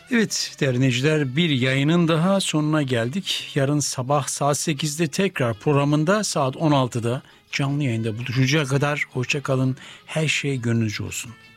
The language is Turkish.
Evet değerli dinleyiciler, bir yayının daha sonuna geldik. Yarın sabah saat 8'de tekrar programında, saat 16'da canlı yayında buluşacağı kadar hoşça kalın. Her şey gönlünüzce olsun.